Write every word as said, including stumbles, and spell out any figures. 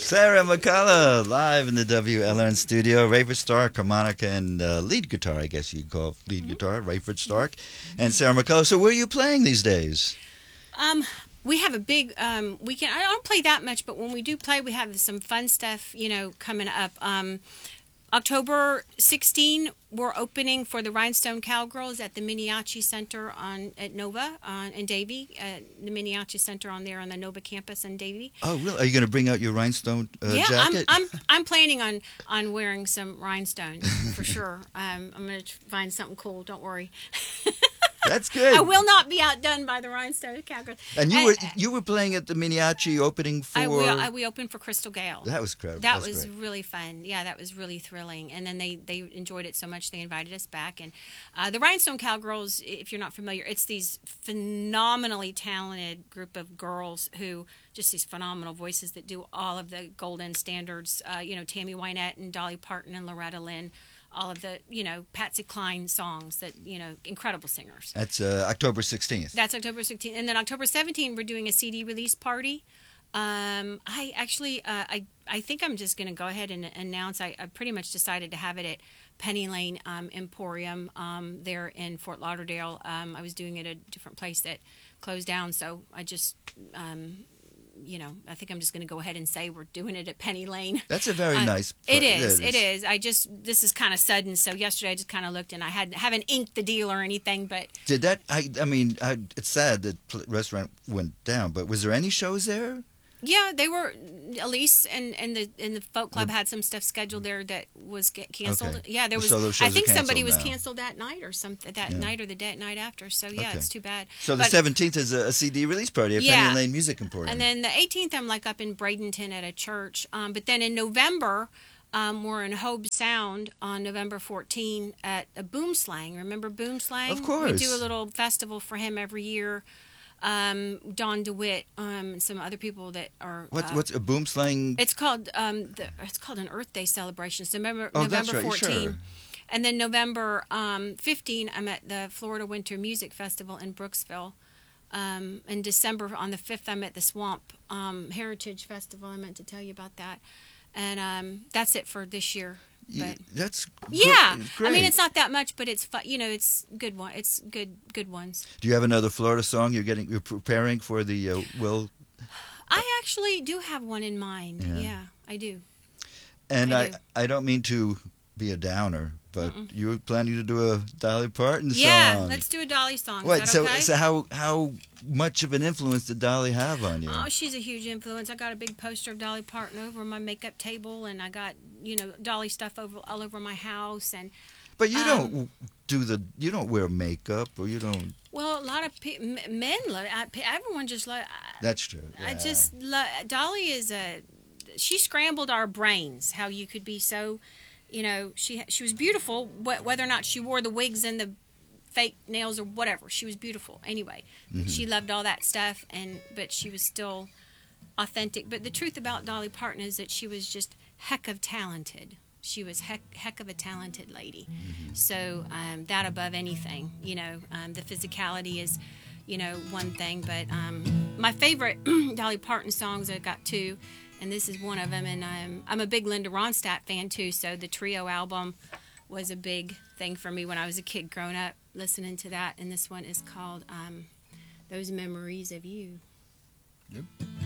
Sarah McCullough, live in the W L N studio. Rayford Stark, harmonica and uh, lead guitar, I guess you'd call lead mm-hmm. guitar, Rayford Stark, and Sarah McCullough. So where are you playing these days? Um, we have a big um, weekend. I don't play that much, but when we do play, we have some fun stuff, you know, coming up. Um, October sixteenth, we're opening for the Rhinestone Cowgirls at the Miniachi Center on at Nova on in Davie, uh, the Miniachi Center on there on the Nova campus in Davie. Oh, really? Are you going to bring out your rhinestone uh, yeah, jacket? I'm, I'm I'm planning on, on wearing some rhinestones for sure. Um, I'm going to find something cool. Don't worry. That's good. I will not be outdone by the Rhinestone Cowgirls. And you and, were you were playing at the Miniachi opening for. I, will, I we opened for Crystal Gale. That was incredible. That That's was great. really fun. Yeah, that was really thrilling. And then they, they enjoyed it so much they invited us back. And uh, the Rhinestone Cowgirls, if you're not familiar, it's these phenomenally talented group of girls who just these phenomenal voices that do all of the golden standards. Uh, you know, Tammy Wynette and Dolly Parton and Loretta Lynn. All of the, you know, Patsy Cline songs that, you know, incredible singers. That's uh, October sixteenth. That's October sixteenth. And then October seventeenth, we're doing a C D release party. Um, I actually, uh, I, I think I'm just going to go ahead and announce, I, I pretty much decided to have it at Penny Lane um, Emporium um, there in Fort Lauderdale. Um, I was doing it at a different place that closed down, so I just... Um, you know, I think I'm just going to go ahead and say we're doing it at Penny Lane. That's a very uh, nice place. It is, it is. I just, this is kind of sudden, so yesterday I just kind of looked and I had, haven't inked the deal or anything, but... Did that, I I mean, I, it's sad that the restaurant went down, but was there any shows there? Yeah, they were. Elise and, and the and the folk club had some stuff scheduled there that was get canceled. Okay. Yeah, there was. So those shows I think are somebody canceled was now. canceled that night or something. That Yeah. night or the day, night after. So yeah, Okay. it's too bad. So the But- seventeenth is a, a C D release party at Yeah. Penny Lane Music Emporium. And then the eighteenth, I'm like up in Bradenton at a church. Um, but then in November, um, we're in Hobe Sound on November fourteenth at a Boomslang. Remember Boomslang? Of course. We do a little festival for him every year. Um, Don DeWitt, um, and some other people that are. What's uh, what's a boom slang? It's called um, the, it's called an Earth Day celebration. So November Oh, that's November right, fourteenth. sure. And then November um, fifteenth, I'm at the Florida Winter Music Festival in Brooksville. Um, in December, on the fifth, I'm at the Swamp um, Heritage Festival. I meant to tell you about that. And um, that's it for this year. Yeah, But that's yeah, great. I mean it's not that much, but it's fu- you know it's good one. It's good good ones. Do you have another Florida song you're getting? You're preparing for the uh, Will? I actually do have one in mind. Yeah. Yeah, I do. And I I, do. I don't mean to be a downer, but you were planning to do a Dolly Parton Yeah, song. let's do a Dolly song. What? Is that So okay? so how how much of an influence did Dolly have on you? Oh, she's a huge influence. I got a big poster of Dolly Parton over my makeup table, and I got, you know, Dolly stuff over all over my house. And But you um, don't do the you don't wear makeup or you don't. well, a lot of pe- m- men love. I, everyone just love. That's true. I yeah. just love. Dolly is a. She scrambled our brains. How you could be so, you know, she she was beautiful. Wh- whether or not she wore the wigs and the fake nails or whatever, she was beautiful. Anyway, Mm-hmm. she loved all that stuff, and but she was still authentic. But the truth about Dolly Parton is that she was just heck of talented. She was heck heck of a talented lady. Mm-hmm. So um, that above anything, you know, um, the physicality is, you know, one thing. But um, my favorite Dolly Parton songs, I got two, and this is one of them. And I'm I'm a big Linda Ronstadt fan too. So the Trio album was a big thing for me when I was a kid growing up, listening to that. And this one is called um, "Those Memories of You." Yep.